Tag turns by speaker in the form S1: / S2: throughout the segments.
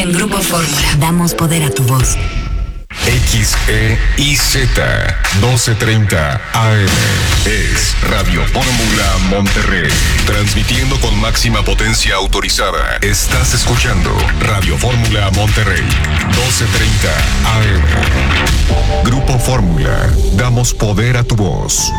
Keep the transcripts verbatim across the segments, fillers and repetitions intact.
S1: En Grupo Fórmula damos poder a tu voz.
S2: X E I Z doce treinta A M es Radio Fórmula Monterrey, transmitiendo con máxima potencia autorizada. Estás escuchando Radio Fórmula Monterrey, doce treinta A M. Grupo Fórmula, damos poder a tu voz.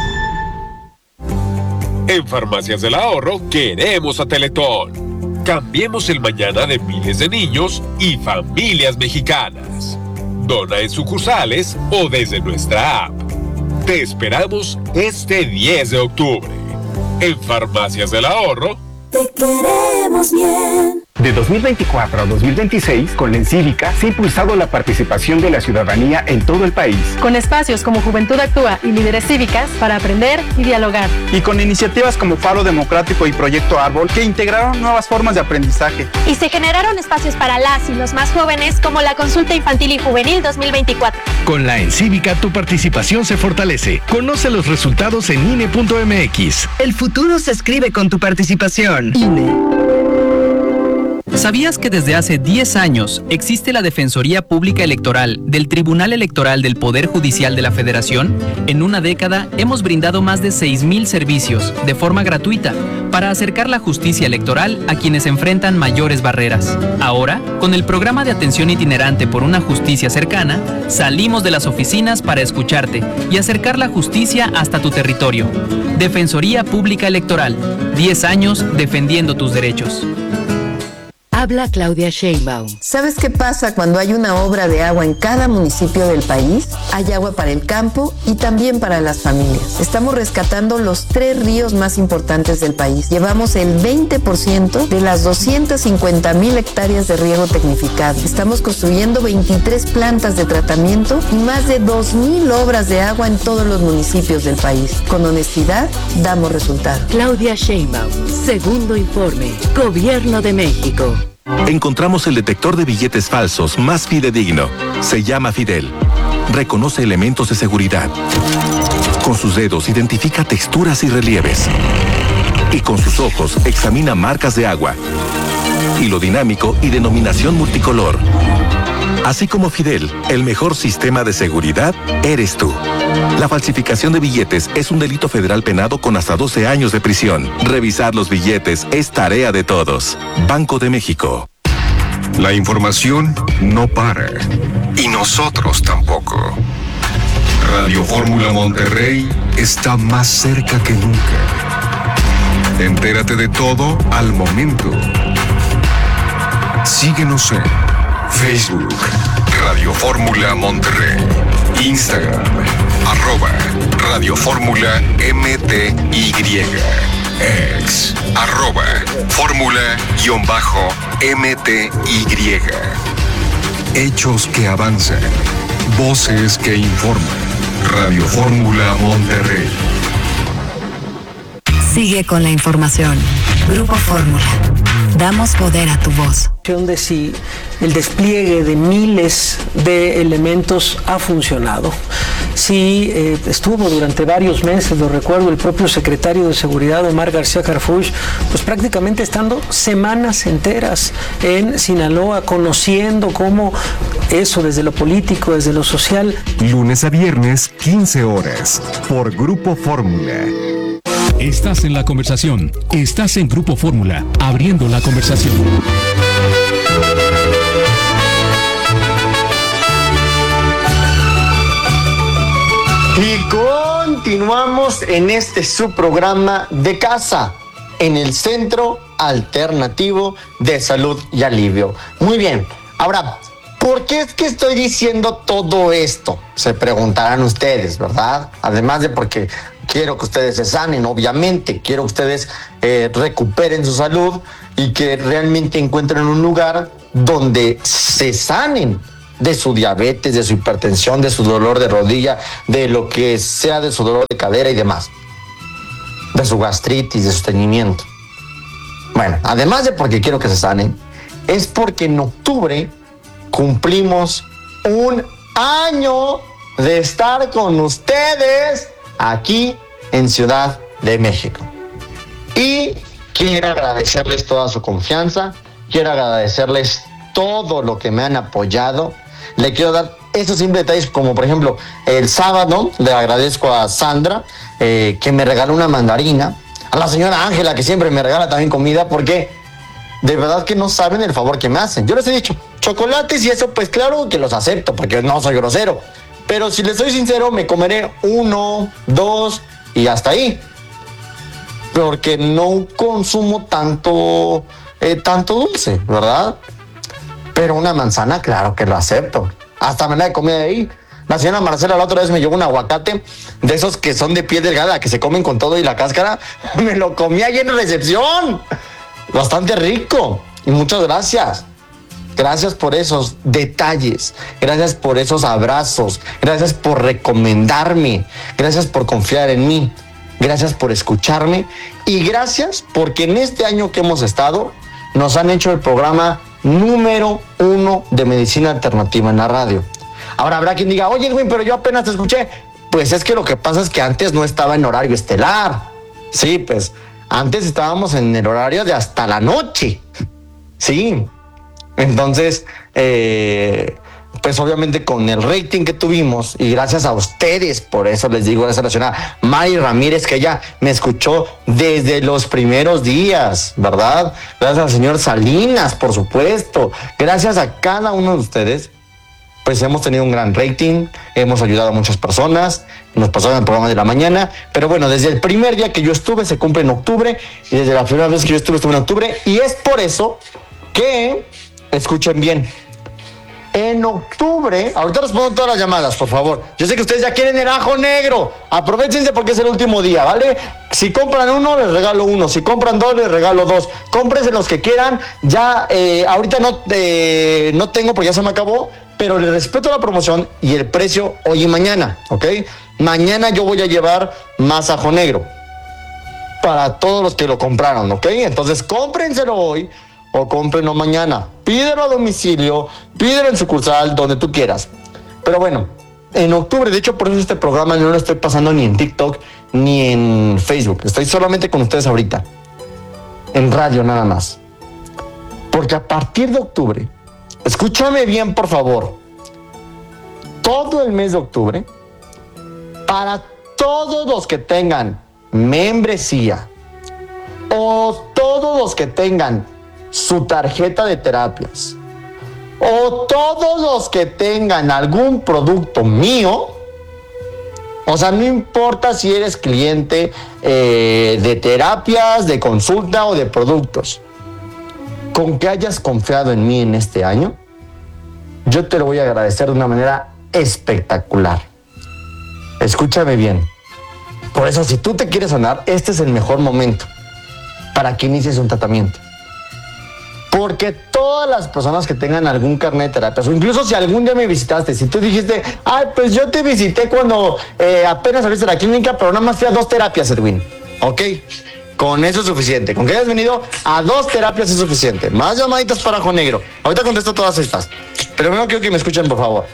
S3: En Farmacias del Ahorro queremos a Teletón. Cambiemos el mañana de miles de niños y familias mexicanas. Dona en sucursales o desde nuestra app. Te esperamos este diez de octubre. En Farmacias del Ahorro.
S4: Te queremos bien.
S5: De dos mil veinticuatro a dos mil veintiséis, con la Encívica se ha impulsado la participación de la ciudadanía en todo el país.
S6: Con espacios como Juventud Actúa y Líderes Cívicas para aprender y dialogar.
S7: Y con iniciativas como Faro Democrático y Proyecto Árbol que integraron nuevas formas de aprendizaje.
S8: Y se generaron espacios para las y los más jóvenes como la Consulta Infantil y Juvenil dos mil veinticuatro.
S9: Con la Encívica tu participación se fortalece. Conoce los resultados en I N E punto M X.
S1: El futuro se escribe con tu participación. I N E.
S10: ¿Sabías que desde hace diez años existe la Defensoría Pública Electoral del Tribunal Electoral del Poder Judicial de la Federación? En una década hemos brindado más de seis mil servicios de forma gratuita para acercar la justicia electoral a quienes enfrentan mayores barreras. Ahora, con el programa de atención itinerante por una justicia cercana, salimos de las oficinas para escucharte y acercar la justicia hasta tu territorio. Defensoría Pública Electoral, diez años defendiendo tus derechos.
S1: Habla Claudia Sheinbaum.
S11: ¿Sabes qué pasa cuando hay una obra de agua en cada municipio del país? Hay agua para el campo y también para las familias. Estamos rescatando los tres ríos más importantes del país. Llevamos el veinte por ciento de las doscientas cincuenta mil hectáreas de riego tecnificado. Estamos construyendo veintitrés plantas de tratamiento y más de dos mil obras de agua en todos los municipios del país. Con honestidad, damos resultados.
S1: Claudia Sheinbaum, segundo informe, Gobierno de México.
S12: Encontramos el detector de billetes falsos más fidedigno. Se llama Fidel. Reconoce elementos de seguridad. Con sus dedos identifica texturas y relieves. Y con sus ojos examina marcas de agua. Hilo dinámico y denominación multicolor. Así como Fidel, el mejor sistema de seguridad eres tú. La falsificación de billetes es un delito federal penado con hasta doce años de prisión. Revisar los billetes es tarea de todos. Banco de México.
S2: La información no para. Y nosotros tampoco. Radio Fórmula Monterrey está más cerca que nunca. Entérate de todo al momento. Síguenos en Facebook, Radio Fórmula Monterrey, Instagram, arroba Radio Fórmula M T Y, ex, arroba Fórmula guión bajo M T Y. Hechos que avanzan, voces que informan. Radio Fórmula Monterrey.
S1: Sigue con la información. Grupo Fórmula. Damos poder a tu voz.
S13: De si el despliegue de miles de elementos ha funcionado. Sí, eh, estuvo durante varios meses, lo recuerdo, el propio secretario de Seguridad, Omar García Harfuch, pues prácticamente estando semanas enteras en Sinaloa, conociendo cómo eso desde lo político, desde lo social.
S2: Lunes a viernes, quince horas, por Grupo Fórmula.
S9: Estás en la conversación. Estás en Grupo Fórmula, abriendo la conversación.
S14: Y continuamos en este subprograma de casa, en el Centro Alternativo de Salud y Alivio. Muy bien, ahora, ¿por qué es que estoy diciendo todo esto? Se preguntarán ustedes, ¿verdad? Además de porque quiero que ustedes se sanen, obviamente, quiero que ustedes eh, recuperen su salud y que realmente encuentren un lugar donde se sanen de su diabetes, de su hipertensión, de su dolor de rodilla, de lo que sea, de su dolor de cadera y demás, de su gastritis, de su estreñimiento. Bueno, además de porque quiero que se sanen, es porque en octubre cumplimos un año de estar con ustedes aquí en Ciudad de México. Y quiero agradecerles toda su confianza, quiero agradecerles todo lo que me han apoyado. Le quiero dar esos simples detalles, como por ejemplo, el sábado le agradezco a Sandra, eh, que me regaló una mandarina, a la señora Ángela, que siempre me regala también comida, porque de verdad que no saben el favor que me hacen. Yo les he dicho, chocolates y eso, pues claro que los acepto, porque no soy grosero. Pero si les soy sincero, me comeré uno, dos y hasta ahí. Porque no consumo tanto, eh, tanto dulce, ¿verdad? Pero una manzana, claro que lo acepto. Hasta me la he comido de ahí. La señora Marcela la otra vez me llevó un aguacate de esos que son de piel delgada, que se comen con todo y la cáscara. Me lo comí ahí en recepción. Bastante rico. Y muchas gracias. Gracias por esos detalles. Gracias por esos abrazos. Gracias por recomendarme. Gracias por confiar en mí. Gracias por escucharme. Y gracias porque en este año que hemos estado, nos han hecho el programa número uno de medicina alternativa en la radio. Ahora habrá quien diga, oye, Edwin, pero yo apenas te escuché. Pues es que lo que pasa es que antes no estaba en horario estelar. Sí, pues antes estábamos en el horario de hasta la noche. Sí. Entonces, eh, pues obviamente con el rating que tuvimos, y gracias a ustedes, por eso les digo, gracias a la señora Mari Ramírez, que ella me escuchó desde los primeros días, ¿verdad? Gracias al señor Salinas, por supuesto. Gracias a cada uno de ustedes, pues hemos tenido un gran rating, hemos ayudado a muchas personas, nos pasaron el programa de la mañana, pero bueno, desde el primer día que yo estuve, se cumple en octubre, y desde la primera vez que yo estuve, estuve en octubre, y es por eso que, escuchen bien, en octubre, ahorita respondo todas las llamadas, por favor. Yo sé que ustedes ya quieren el ajo negro. Aprovechense porque es el último día, ¿vale? Si compran uno, les regalo uno. Si compran dos, les regalo dos. Cómprense los que quieran. Ya, eh, ahorita no, eh, no tengo porque ya se me acabó, pero les respeto la promoción y el precio hoy y mañana, ¿ok? Mañana yo voy a llevar más ajo negro para todos los que lo compraron, ¿ok? Entonces, cómprenselo hoy o cómprenlo mañana. Pídelo a domicilio, pídelo en sucursal, donde tú quieras. Pero bueno, en octubre, de hecho por eso este programa no lo estoy pasando ni en TikTok ni en Facebook. Estoy solamente con ustedes ahorita, en radio nada más. Porque a partir de octubre, escúchame bien por favor, todo el mes de octubre, para todos los que tengan membresía o todos los que tengan su tarjeta de terapias o todos los que tengan algún producto mío, o sea, no importa si eres cliente eh, de terapias, de consulta o de productos, con que hayas confiado en mí en este año, yo te lo voy a agradecer de una manera espectacular. Escúchame bien. Por eso, si tú te quieres sanar, este es el mejor momento para que inicies un tratamiento. Porque todas las personas que tengan algún carnet de terapias, o incluso si algún día me visitaste, si tú dijiste, ay, pues yo te visité cuando eh, apenas saliste de la clínica, pero nada más fui a dos terapias, Edwin. Ok, con eso es suficiente. Con que hayas venido a dos terapias es suficiente. Más llamaditas para ajo negro. Ahorita contesto todas estas. Pero primero quiero que me escuchen, por favor.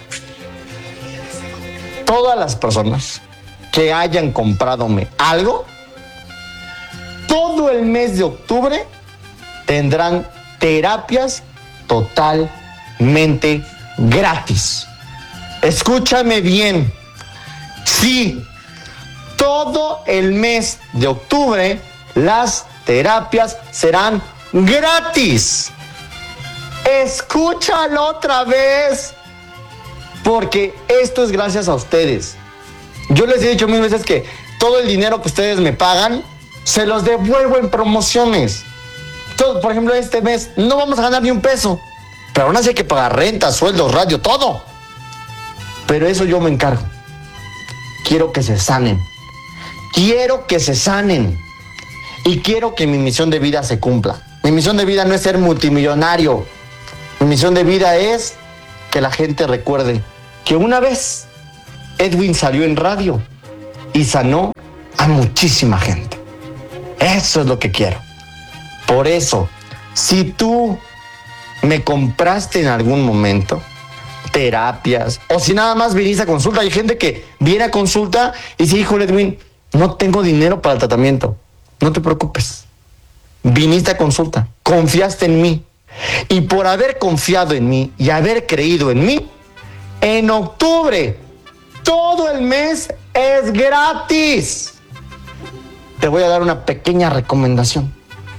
S14: Todas las personas que hayan compradome algo, todo el mes de octubre tendrán terapias totalmente gratis. Escúchame bien. Sí, todo el mes de octubre las terapias serán gratis. Escúchalo otra vez, porque esto es gracias a ustedes. Yo les he dicho mil veces que todo el dinero que ustedes me pagan se los devuelvo en promociones. Todo, por ejemplo, este mes no vamos a ganar ni un peso, pero aún así hay que pagar renta, sueldos, radio, todo. Pero eso yo me encargo. Quiero que se sanen. Quiero que se sanen. Y quiero que mi misión de vida se cumpla. Mi misión de vida no es ser multimillonario. Mi misión de vida es que la gente recuerde que una vez Edwin salió en radio y sanó a muchísima gente. Eso es lo que quiero. Por eso, si tú me compraste en algún momento terapias, o si nada más viniste a consulta, hay gente que viene a consulta y dice, híjole, Edwin, no tengo dinero para el tratamiento. No te preocupes. Viniste a consulta, confiaste en mí, Y por haber confiado en mí y haber creído en mí, en octubre, todo el mes es gratis. Te voy a dar una pequeña recomendación.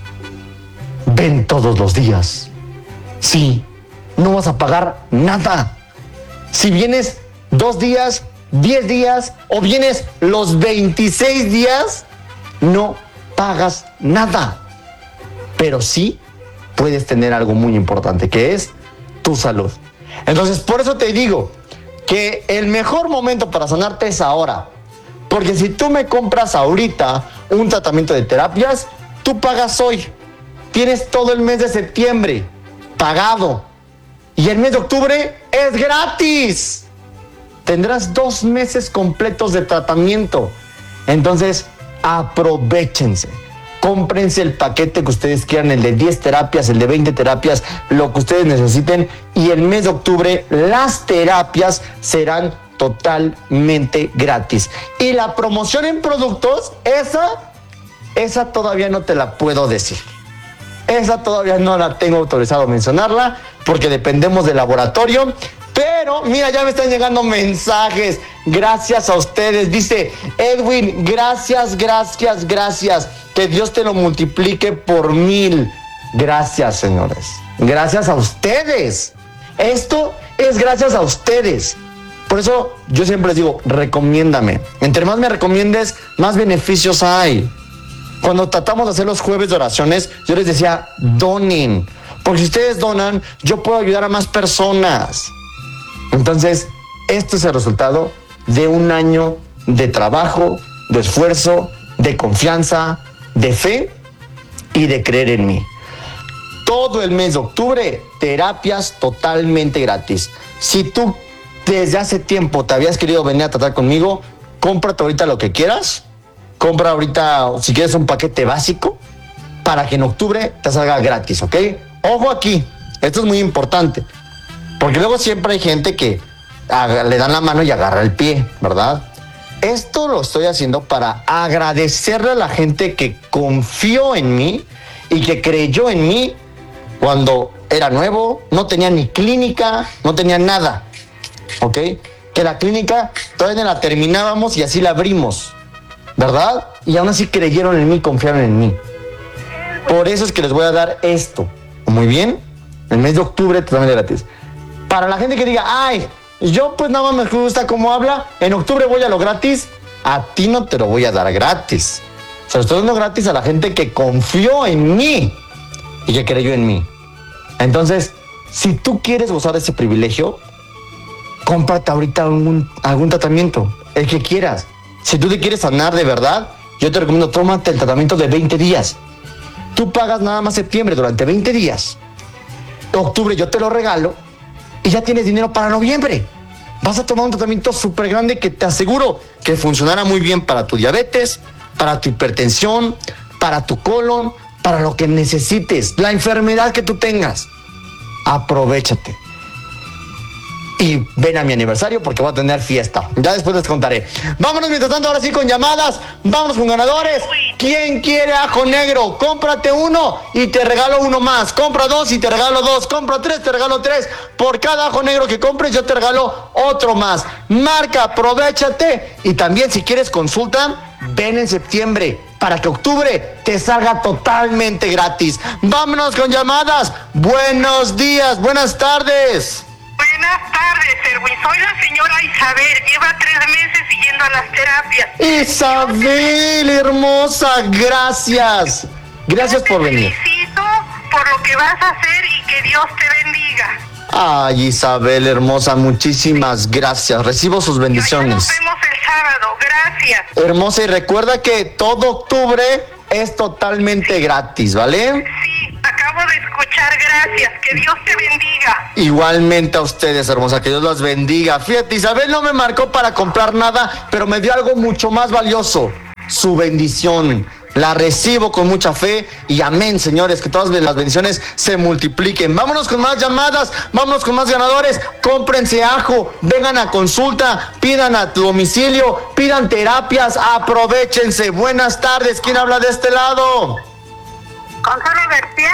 S14: Ven todos los días. Sí, no vas a pagar nada. Si vienes dos días, diez días o vienes los veintiséis días, no pagas nada. Pero sí puedes tener algo muy importante, que es tu salud. Entonces, por eso te digo que el mejor momento para sanarte es ahora. Porque si tú me compras ahorita un tratamiento de terapias, tú pagas hoy. Tienes todo el mes de septiembre pagado. Y el mes de octubre es gratis. Tendrás dos meses completos de tratamiento. Entonces, aprovéchense. Cómprense el paquete que ustedes quieran, el de diez terapias, el de veinte terapias, lo que ustedes necesiten. Y el mes de octubre las terapias serán totalmente gratis. Y la promoción en productos, esa, esa todavía no te la puedo decir. Esa todavía no la tengo autorizado a mencionarla porque dependemos del laboratorio. Pero, mira, ya me están llegando mensajes. Gracias a ustedes. Dice Edwin, gracias, gracias, gracias. Que Dios te lo multiplique por mil. Gracias, señores. Gracias a ustedes. Esto es gracias a ustedes. Por eso yo siempre les digo, recomiéndame. Entre más me recomiendes, más beneficios hay. Cuando tratamos de hacer los jueves de oraciones, yo les decía, donen. Porque si ustedes donan, yo puedo ayudar a más personas. Entonces, esto es el resultado de un año de trabajo, de esfuerzo, de confianza, de fe y de creer en mí. Todo el mes de octubre, terapias totalmente gratis. Si tú desde hace tiempo te habías querido venir a tratar conmigo, cómprate ahorita lo que quieras. Compra ahorita, si quieres, un paquete básico para que en octubre te salga gratis, ¿ok? Ojo aquí, esto es muy importante. Porque luego siempre hay gente que le dan la mano y agarra el pie, ¿verdad? Esto lo estoy haciendo para agradecerle a la gente que confió en mí y que creyó en mí cuando era nuevo, no tenía ni clínica, no tenía nada, ¿ok? Que la clínica todavía no la terminábamos y así la abrimos, ¿verdad? Y aún así creyeron en mí, confiaron en mí. Por eso es que les voy a dar esto. Muy bien, el mes de octubre totalmente gratis. Para la gente que diga, ay, yo pues nada más me gusta cómo habla, en octubre voy a lo gratis, a ti no te lo voy a dar gratis. Se lo estoy dando gratis a la gente que confió en mí y que creyó en mí. Entonces, si tú quieres gozar de ese privilegio, cómprate ahorita algún, algún tratamiento, el que quieras. Si tú te quieres sanar de verdad, yo te recomiendo, tómate el tratamiento de veinte días. Tú pagas nada más septiembre durante veinte días. Octubre yo te lo regalo y ya tienes dinero para noviembre. Vas a tomar un tratamiento súper grande que te aseguro que funcionará muy bien para tu diabetes, para tu hipertensión, para tu colon, para lo que necesites, la enfermedad que tú tengas. Aprovéchate. Y ven a mi aniversario porque voy a tener fiesta. Ya después les contaré. Vámonos mientras tanto ahora sí con llamadas. Vámonos con ganadores. ¿Quién quiere ajo negro? Cómprate uno y te regalo uno más. Compra dos y te regalo dos. Compra tres, te regalo tres. Por cada ajo negro que compres yo te regalo otro más. Marca, aprovéchate. Y también si quieres consulta, ven en septiembre para que octubre te salga totalmente gratis. Vámonos con llamadas. Buenos días, buenas tardes.
S15: Buenas tardes, Erwin. Soy la señora Isabel. Lleva tres meses siguiendo a las terapias.
S14: Isabel, hermosa, gracias. Gracias por venir.
S15: Te felicito por lo que vas a hacer y que Dios te bendiga.
S14: Ay, Isabel, hermosa, muchísimas gracias. Recibo sus bendiciones.
S15: Nos vemos el sábado. Gracias.
S14: Hermosa, y recuerda que todo octubre es totalmente gratis, ¿vale?
S15: Sí, acabo de escuchar. Gracias. Que Dios te bendiga.
S14: Igualmente a ustedes, hermosa, que Dios las bendiga. Fíjate, Isabel no me marcó para comprar nada, pero me dio algo mucho más valioso, su bendición. La recibo con mucha fe y amén, señores, que todas las bendiciones se multipliquen. Vámonos con más llamadas, vámonos con más ganadores. Cómprense ajo, vengan a consulta, pidan a tu domicilio, pidan terapias, aprovechense. Buenas tardes, ¿quién habla de este lado?
S15: Consuelo García.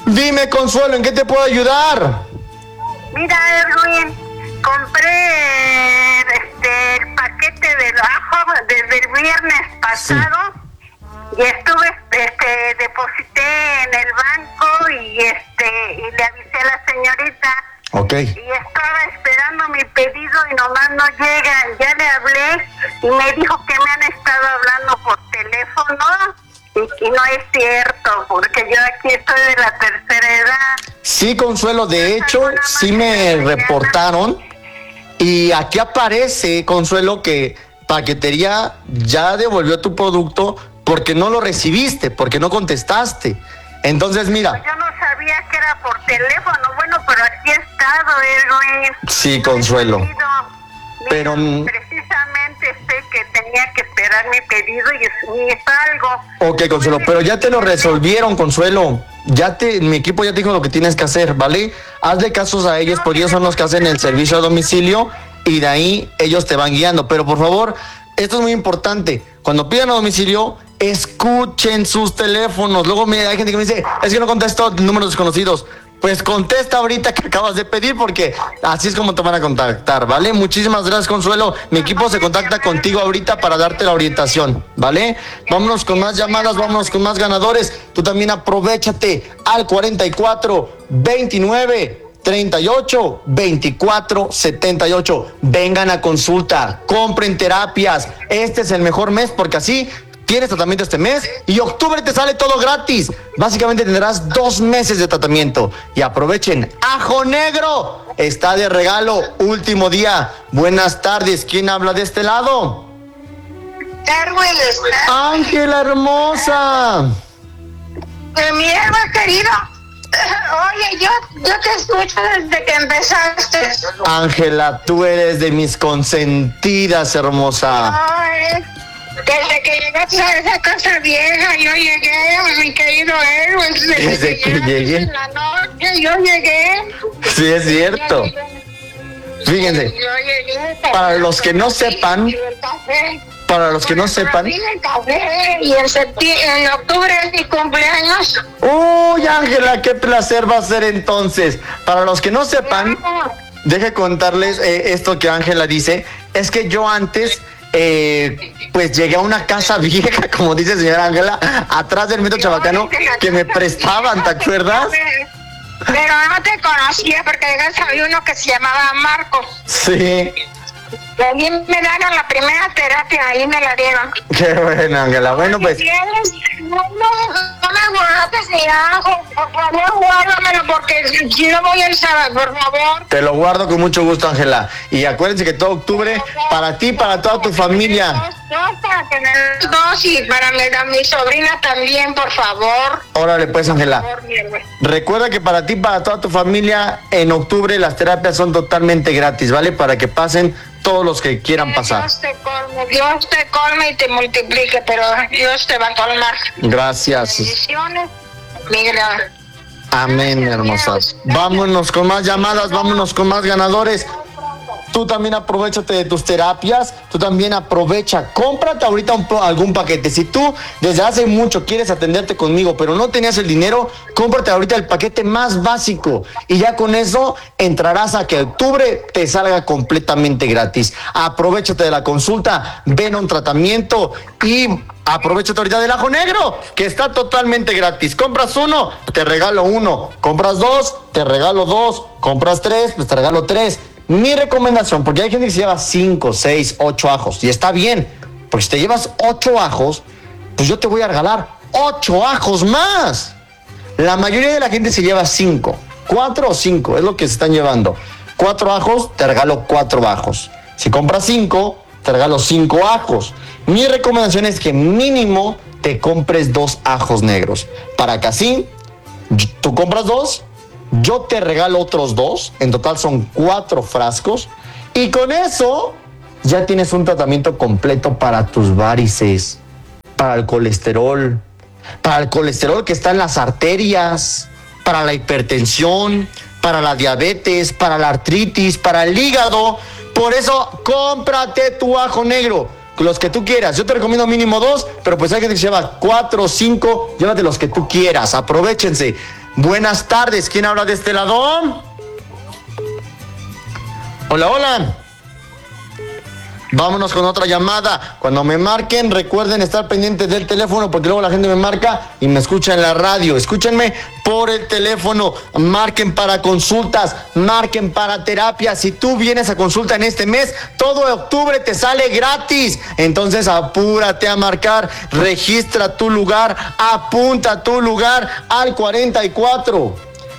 S14: Dime, Consuelo, ¿en qué te puedo ayudar?
S15: Mira, Erwin, compré este el paquete del ajo desde el viernes pasado sí. y estuve, este, deposité en el banco y este y le avisé a la señorita.
S14: Okay.
S15: Y estaba esperando mi pedido y nomás no llegan. Ya le hablé y me dijo que me han estado hablando por teléfono y, y no es cierto, porque yo aquí estoy de la tercera edad.
S14: Sí, Consuelo, de hecho, sí me reportaron y aquí aparece, Consuelo, que Paquetería ya devolvió tu producto porque no lo recibiste, porque no contestaste. Entonces, mira.
S15: Pues yo no sabía que era por teléfono. Bueno, pero aquí he estado, Erwin.
S14: Sí, Consuelo.
S15: Mira,
S14: pero
S15: precisamente sé que tenía que esperar mi pedido y ni salgo.
S14: Ok, Consuelo, pero ya te lo resolvieron, Consuelo. Ya te, mi equipo ya te dijo lo que tienes que hacer, ¿vale? Hazle casos a ellos, porque ellos son los que hacen el servicio a domicilio y de ahí ellos te van guiando. Pero por favor, esto es muy importante. Cuando pidan a domicilio, escuchen sus teléfonos. Luego me, hay gente que me dice, es que no contesto números desconocidos. Pues contesta ahorita que acabas de pedir, porque así es como te van a contactar, ¿vale? Muchísimas gracias, Consuelo. Mi equipo se contacta contigo ahorita para darte la orientación, ¿vale? Vámonos con más llamadas, vámonos con más ganadores. Tú también aprovéchate al cuarenta y cuatro, veintinueve, treinta y ocho, veinticuatro, setenta y ocho. Vengan a consulta, compren terapias. Este es el mejor mes porque así tienes tratamiento este mes y octubre te sale todo gratis. Básicamente tendrás dos meses de tratamiento. Y aprovechen, Ajo Negro está de regalo, último día. Buenas tardes, ¿quién habla de este lado? Ángela hermosa.
S15: Mi Eva querido. Oye, yo, yo te escucho desde que empezaste.
S14: Ángela, tú eres de mis consentidas, hermosa.
S15: Ay, desde que llegaste a esa casa vieja, yo llegué, mi querido héroe. Desde,
S14: desde que, que llegué.
S15: En la noche, yo llegué.
S14: Sí, es cierto. Fíjense,
S15: yo llegué,
S14: para los que no sepan, para los que no sepan.
S15: El café y en, septiembre, en octubre es mi cumpleaños.
S14: Uy, Ángela, qué placer va a ser entonces. Para los que no sepan, deje contarles eh, esto que Ángela dice. Es que yo antes, eh, pues llegué a una casa vieja, como dice señora Ángela, atrás del metro Chabacano, que me prestaban, ¿te acuerdas?
S15: Pero no te conocía porque había uno que se llamaba Marcos.
S14: Sí.
S15: Y ahí me dieron la primera terapia, ahí me la dieron.
S14: Qué bueno, Ángela. Bueno, pues.
S15: No, no, no me guardes ni ajo, por favor, guárdamelo porque si no voy el sábado, por favor.
S14: Te lo guardo con mucho gusto, Ángela. Y acuérdense que todo octubre, para ti, para toda tu familia.
S15: Dos, para tener dos y para mi, mi sobrina también, por favor.
S14: Órale, pues, Ángela. Recuerda que para ti, para toda tu familia, en octubre las terapias son totalmente gratis, ¿vale? Para que pasen todos los que quieran pasar.
S15: Dios te colme, Dios te colme y te multiplique, pero Dios te va a colmar.
S14: Gracias.
S15: Bendiciones, mira.
S14: Amén, hermosas. Vámonos con más llamadas, vámonos con más ganadores. Tú también aprovechate de tus terapias, tú también aprovecha, cómprate ahorita un, algún paquete. Si tú desde hace mucho quieres atenderte conmigo, pero no tenías el dinero, cómprate ahorita el paquete más básico y ya con eso entrarás a que octubre te salga completamente gratis. Aprovechate de la consulta, ven a un tratamiento y aprovechate ahorita del Ajo Negro, que está totalmente gratis. Compras uno, te regalo uno. Compras dos, te regalo dos. Compras tres, pues te regalo tres. Mi recomendación, porque hay gente que se lleva cinco, seis, ocho ajos, y está bien, porque si te llevas ocho ajos, pues yo te voy a regalar ocho ajos más. La mayoría de la gente se lleva cinco, cuatro o cinco, es lo que se están llevando. Cuatro ajos, te regalo cuatro ajos. Si compras cinco, te regalo cinco ajos. Mi recomendación es que mínimo te compres dos ajos negros, para que así, tú compras dos, yo te regalo otros dos, en total son cuatro frascos, y con eso ya tienes un tratamiento completo para tus varices, para el colesterol, para el colesterol que está en las arterias, para la hipertensión, para la diabetes, para la artritis, para el hígado. Por eso, cómprate tu Ajo Negro, los que tú quieras. Yo te recomiendo mínimo dos, pero pues hay gente que se lleva cuatro o cinco, llévate los que tú quieras, aprovechense. Buenas tardes, ¿quién habla de este lado? Hola, hola. Vámonos con otra llamada. Cuando me marquen, recuerden estar pendientes del teléfono porque luego la gente me marca y me escucha en la radio. Escúchenme por el teléfono. Marquen para consultas, marquen para terapia. Si tú vienes a consulta en este mes, todo octubre te sale gratis. Entonces apúrate a marcar, registra tu lugar, apunta tu lugar al cuarenta y cuatro,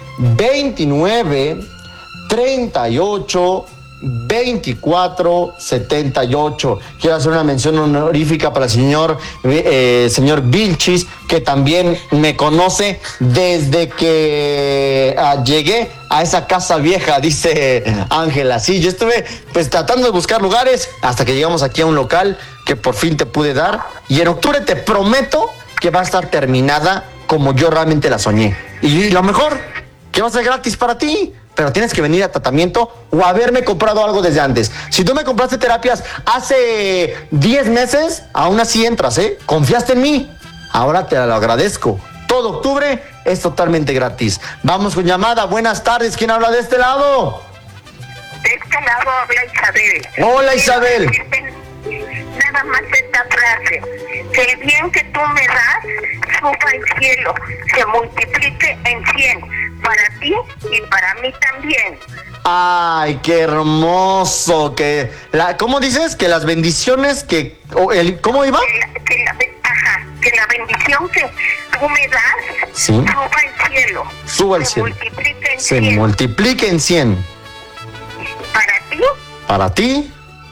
S14: veintinueve, treinta y ocho, veinticuatro setenta y ocho. Quiero hacer una mención honorífica para el señor eh, señor Vilchis, que también me conoce desde que uh, llegué a esa casa vieja, dice Ángela. Sí, yo estuve pues tratando de buscar lugares hasta que llegamos aquí a un local que por fin te pude dar, y en octubre te prometo que va a estar terminada como yo realmente la soñé, y lo mejor, que va a ser gratis para ti. Pero tienes que venir a tratamiento o haberme comprado algo desde antes. Si tú me compraste terapias hace diez meses, aún así entras, ¿eh? Confiaste en mí. Ahora te lo agradezco. Todo octubre es totalmente gratis. Vamos con llamada. Buenas tardes. ¿Quién habla de este lado?
S15: De este lado habla Isabel.
S14: Hola, Isabel.
S15: Nada más esta frase: que el bien que tú me das suba al cielo, se multiplique en cien. Para ti y para mí también.
S14: Ay, qué hermoso. Que la, ¿cómo dices? Que las bendiciones que... Oh, el, ¿Cómo iba?
S15: Que la, que la, ajá, que la bendición que tú me das, sí, suba al cielo.
S14: Suba al
S15: se
S14: cielo.
S15: Multiplique en
S14: se
S15: cien.
S14: multiplique en cien.
S15: Para ti.
S14: Para ti.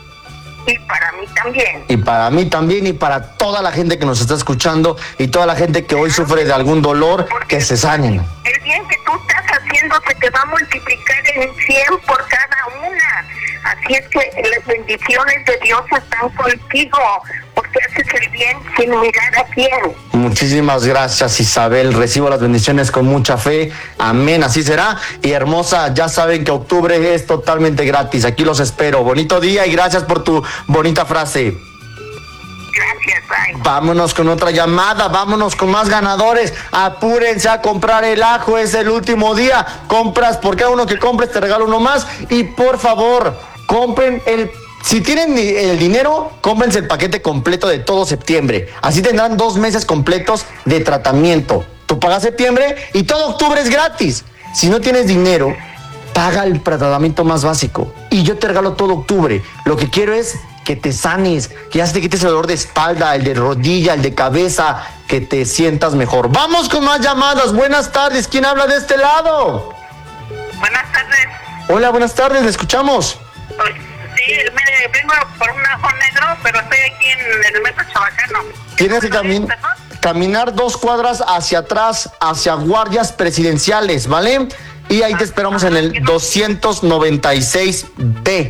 S15: Y para mí también.
S14: Y para mí también, y para toda la gente que nos está escuchando y toda la gente que hoy sufre de algún dolor, que se sanen.
S15: El bien que tú estás haciendo se te va a multiplicar en cien por cada una. Así es que las bendiciones de Dios están contigo, porque haces el bien sin mirar a quién.
S14: Muchísimas gracias, Isabel. Recibo las bendiciones con mucha fe. Amén, así será. Y hermosa, ya saben que octubre es totalmente gratis. Aquí los espero. Bonito día y gracias por tu bonita frase.
S15: Gracias, bye.
S14: Vámonos con otra llamada, vámonos con más ganadores. Apúrense a comprar el ajo, es el último día. Compras, por cada uno que compres te regalo uno más. Y por favor, compren el... Si tienen el dinero, cómprense el paquete completo de todo septiembre. Así tendrán dos meses completos de tratamiento. Tú pagas septiembre y todo octubre es gratis. Si no tienes dinero, paga el tratamiento más básico. Y yo te regalo todo octubre. Lo que quiero es que te sanes, que ya te quites el dolor de espalda, el de rodilla, el de cabeza, que te sientas mejor. Vamos con más llamadas. Buenas tardes. ¿Quién habla de este lado?
S15: Buenas tardes.
S14: Hola, buenas tardes. ¿Le escuchamos?
S15: Sí, me vengo por un ajo negro, pero estoy aquí en el metro Chabacano.
S14: Tienes que cami- caminar dos cuadras hacia atrás, hacia guardias presidenciales, ¿vale? Y ahí te esperamos en el doscientos noventa y seis B.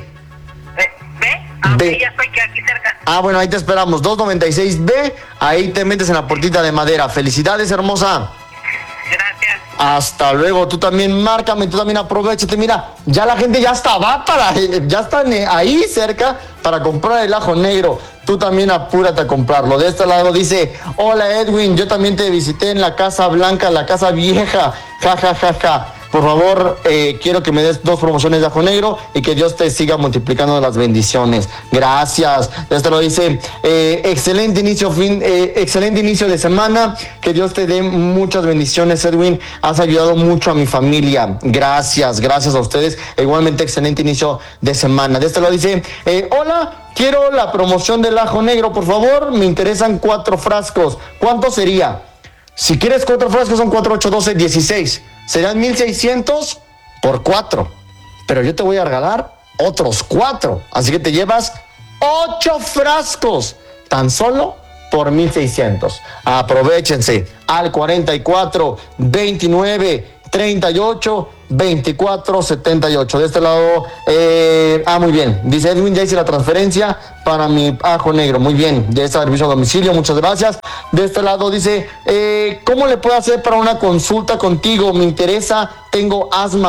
S15: ¿Ve? Ah,
S14: B.
S15: sí, ya estoy aquí cerca.
S14: Ah, bueno, ahí te esperamos, doscientos noventa y seis B. Ahí te metes en la puertita de madera. Felicidades, hermosa.
S15: Gracias.
S14: Hasta luego, tú también márcame, tú también aprovechate, mira, ya la gente ya está, va para, ya están ahí cerca para comprar el ajo negro, tú también apúrate a comprarlo. De este lado dice, hola Edwin, yo también te visité en la Casa Blanca, la Casa Vieja, ja, ja, ja, ja. Por favor, eh, quiero que me des dos promociones de ajo negro y que Dios te siga multiplicando las bendiciones. Gracias. Esto lo dice, eh, excelente inicio, fin, eh, excelente inicio de semana. Que Dios te dé muchas bendiciones, Edwin. Has ayudado mucho a mi familia. Gracias, gracias a ustedes. E igualmente, excelente inicio de semana. De este lo dice, eh, hola, quiero la promoción del ajo negro, por favor. Me interesan cuatro frascos. ¿Cuánto sería? Si quieres cuatro frascos, son cuatro, ocho, doce, dieciséis. Serán mil seiscientos por cuatro. Pero yo te voy a regalar otros cuatro. Así que te llevas ocho frascos. Tan solo por mil seiscientos. Aprovechense al cuarenta y cuatro, veintinueve, treinta y ocho, veinticuatro, setenta y ocho. De este lado, eh, ah, muy bien. Dice Edwin, ya hice la transferencia para mi ajo negro. Muy bien, de este servicio a domicilio, muchas gracias. De este lado dice, eh, ¿cómo le puedo hacer para una consulta contigo? Me interesa, tengo asma.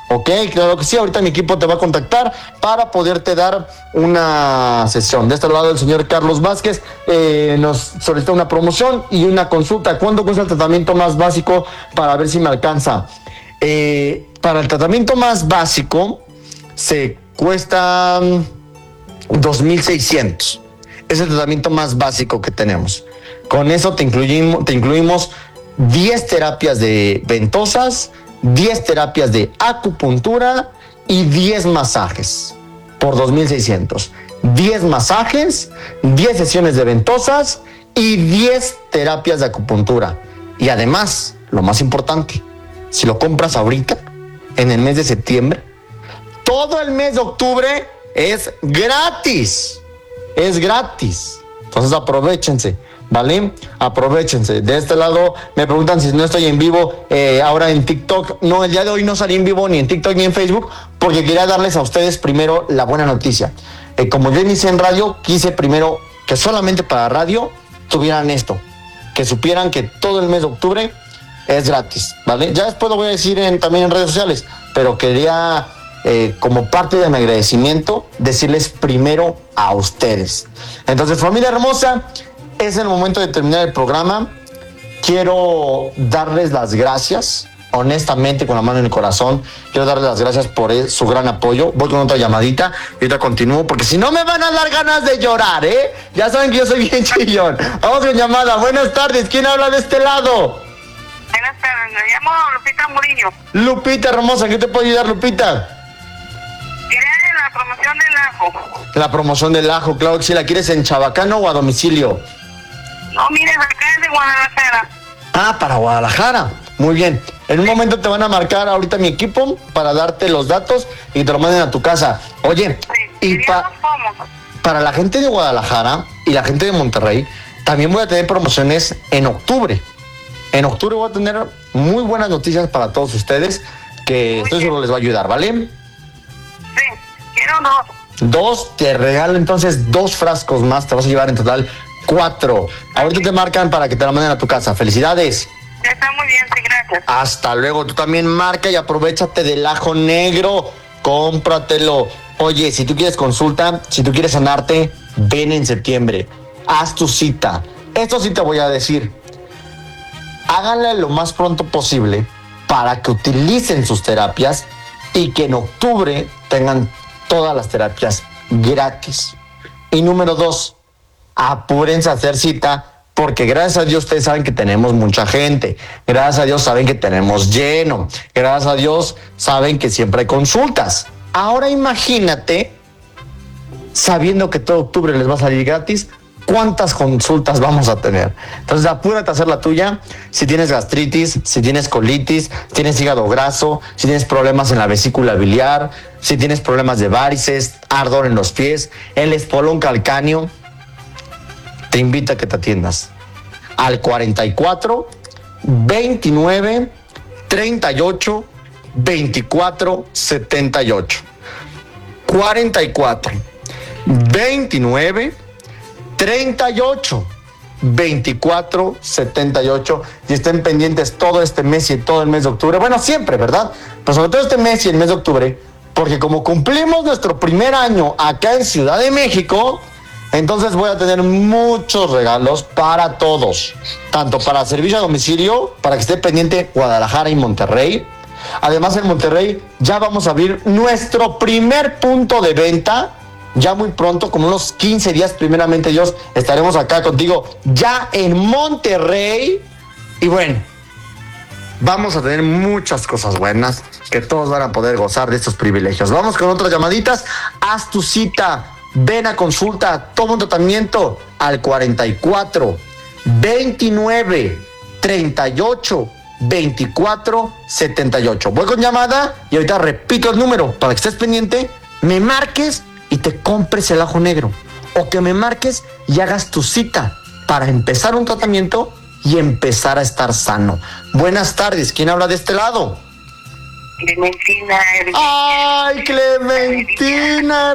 S14: Ok, claro que sí, ahorita mi equipo te va a contactar para poderte dar una sesión. De este lado el señor Carlos Vázquez eh, nos solicita una promoción y una consulta. ¿Cuánto cuesta el tratamiento más básico para ver si me alcanza? Eh, para el tratamiento más básico se cuesta dos mil seiscientos. Es el tratamiento más básico que tenemos. Con eso te incluimos, te incluimos diez terapias de ventosas, diez terapias de acupuntura y diez masajes por dos mil seiscientos. diez masajes, diez sesiones de ventosas y diez terapias de acupuntura. Y además, lo más importante, si lo compras ahorita, en el mes de septiembre, todo el mes de octubre es gratis. Es gratis. Entonces aprovéchense, ¿vale? Aprovéchense. De este lado me preguntan si no estoy en vivo eh, ahora en TikTok. No, el día de hoy no salí en vivo ni en TikTok ni en Facebook porque quería darles a ustedes primero la buena noticia. Eh, como yo inicié en radio, quise primero que solamente para radio tuvieran esto. Que supieran que todo el mes de octubre es gratis, ¿vale? Ya después lo voy a decir en, también en redes sociales, pero quería... Eh, como parte de mi agradecimiento, decirles primero a ustedes. Entonces, familia hermosa, es el momento de terminar el programa. Quiero darles las gracias, honestamente, con la mano en el corazón. Quiero darles las gracias por el, su gran apoyo. Voy con otra llamadita y ahorita continúo, porque si no me van a dar ganas de llorar, ¿eh? Ya saben que yo soy bien chillón. Vamos con llamada. Buenas tardes. ¿Quién habla de este lado?
S15: Buenas tardes. Me llamo Lupita Murillo.
S14: Lupita hermosa, ¿qué te puedo ayudar, Lupita?
S15: La promoción del ajo.
S14: La promoción del ajo, claro que sí. ¿La quieres en Chabacano o a domicilio?
S15: No, mires, acá es de Guadalajara.
S14: Ah, para Guadalajara. Muy bien. En un momento te van a marcar ahorita mi equipo para darte los datos y te lo manden a tu casa. Oye, sí, y pa- para la gente de Guadalajara y la gente de Monterrey, también voy a tener promociones en octubre. En octubre voy a tener muy buenas noticias para todos ustedes que estoy seguro les va a ayudar, ¿vale?
S15: Quiero dos.
S14: Dos, te regalo entonces dos frascos más, te vas a llevar en total cuatro. Ahorita te marcan para que te la manden a tu casa. Felicidades.
S15: Está muy bien, sí, gracias.
S14: Hasta luego, tú también marca y aprovechate del ajo negro, cómpratelo. Oye, si tú quieres consulta, si tú quieres sanarte, ven en septiembre, haz tu cita. Esto sí te voy a decir, háganla lo más pronto posible para que utilicen sus terapias y que en octubre tengan todas las terapias gratis. Y número dos, apúrense a hacer cita porque gracias a Dios ustedes saben que tenemos mucha gente. Gracias a Dios saben que tenemos lleno. Gracias a Dios saben que siempre hay consultas. Ahora imagínate, sabiendo que todo octubre les va a salir gratis, ¿cuántas consultas vamos a tener? Entonces apúrate a hacer la tuya. Si tienes gastritis, si tienes colitis, si tienes hígado graso, si tienes problemas en la vesícula biliar, si tienes problemas de varices, ardor en los pies, el espolón calcáneo, te invito a que te atiendas al cuarenta y cuatro, veintinueve, treinta y ocho, veinticuatro, setenta y ocho. cuarenta y cuatro, veintinueve, treinta y ocho, veinticuatro, setenta y ocho. Y estén pendientes todo este mes y todo el mes de octubre. Bueno, siempre, ¿verdad? Pero sobre todo este mes y el mes de octubre, porque como cumplimos nuestro primer año acá en Ciudad de México, entonces voy a tener muchos regalos para todos. Tanto para servicio a domicilio, para que esté pendiente Guadalajara y Monterrey. Además, en Monterrey ya vamos a abrir nuestro primer punto de venta. Ya muy pronto, como unos quince días, primeramente Dios, estaremos acá contigo ya en Monterrey. Y bueno, vamos a tener muchas cosas buenas que todos van a poder gozar de estos privilegios. Vamos con otras llamaditas. Haz tu cita, ven a consulta, toma un tratamiento al cuarenta y cuatro, veintinueve, treinta y ocho, veinticuatro, setenta y ocho. Voy con llamada y ahorita repito el número para que estés pendiente, me marques y te compres el ajo negro, o que me marques y hagas tu cita para empezar un tratamiento y empezar a estar sano. Buenas tardes, ¿quién habla de este lado?
S15: Clementina.
S14: ¡Ay, Clementina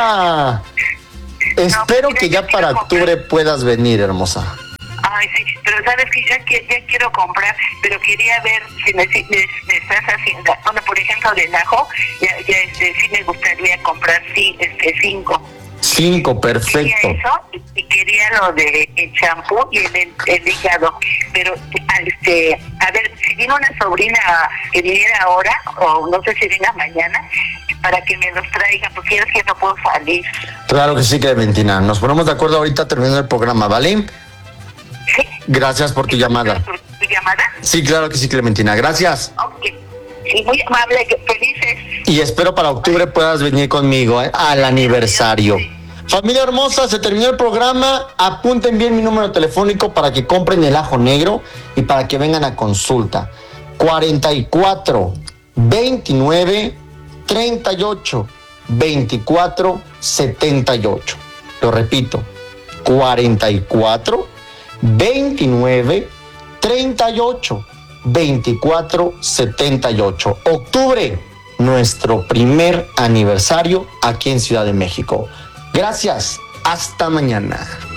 S14: hermosa! Espero que ya para octubre puedas venir, hermosa.
S15: Ay, sí, pero sabes que ya, que ya quiero comprar, pero quería ver si me, si me, me estás haciendo, bueno, por ejemplo, del ajo, ya, ya este, sí me gustaría comprar sí, este, cinco.
S14: Cinco, perfecto.
S15: Quería eso y quería lo de el champú y el, el, el hígado, pero este, a ver, si viene una sobrina que viniera ahora, o no sé si venga mañana, para que me los traiga, porque es que no puedo salir.
S14: Claro que sí, Clementina. Nos ponemos de acuerdo ahorita terminando el programa, ¿vale?
S15: Sí.
S14: Gracias por tu llamada.
S15: ¿Tu, tu llamada?
S14: Sí, claro que sí, Clementina. Gracias.
S15: Ok. Sí, muy amable, felices.
S14: Y espero para octubre puedas venir conmigo, ¿eh? Al aniversario. Familia hermosa, se terminó el programa. Apunten bien mi número telefónico para que compren el ajo negro y para que vengan a consulta. cuarenta y cuatro, veintinueve, treinta y ocho, veinticuatro, setenta y ocho. Lo repito, cuarenta y cuatro, veintinueve, treinta y ocho, veinticuatro, setenta y ocho. Octubre, nuestro primer aniversario aquí en Ciudad de México. Gracias, hasta mañana.